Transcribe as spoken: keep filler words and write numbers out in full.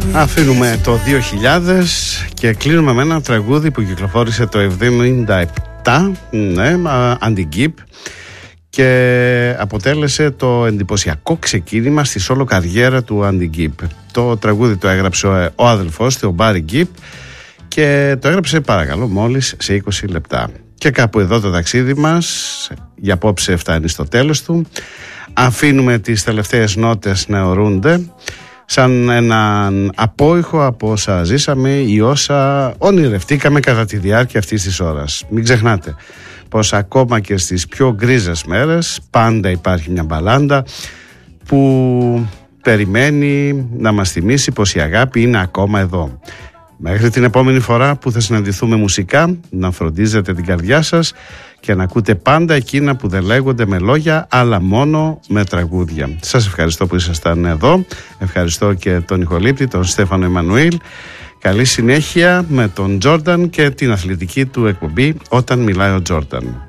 Αφήνουμε το δύο χιλιάδες και κλείνουμε με ένα τραγούδι που κυκλοφόρησε το εβδομήντα επτά, ναι, Andy-Gibb, και αποτέλεσε το εντυπωσιακό ξεκίνημα στη σόλο καριέρα του Andy-Gibb. Το τραγούδι το έγραψε ο αδελφός του, ο Barry Gibb, και το έγραψε, παρακαλώ, μόλις σε είκοσι λεπτά. Και κάπου εδώ το ταξίδι μας για απόψε φτάνει στο τέλος του. Αφήνουμε τις τελευταίες νότες να ορούνται σαν έναν απόϊχο από όσα ζήσαμε ή όσα ονειρευτήκαμε κατά τη διάρκεια αυτής της ώρας. Μην ξεχνάτε πως ακόμα και στις πιο γκρίζες μέρες πάντα υπάρχει μια μπαλάντα που περιμένει να μας θυμίσει πως η αγάπη είναι ακόμα εδώ. Μέχρι την επόμενη φορά που θα συναντηθούμε μουσικά, να φροντίζετε την καρδιά σας και να ακούτε πάντα εκείνα που δεν λέγονται με λόγια αλλά μόνο με τραγούδια. Σας ευχαριστώ που ήσασταν εδώ. Ευχαριστώ και τον ηχολήπτη, τον Στέφανο Εμμανουήλ. Καλή συνέχεια με τον Τζόρνταν και την αθλητική του εκπομπή Όταν Μιλάει ο Τζόρνταν.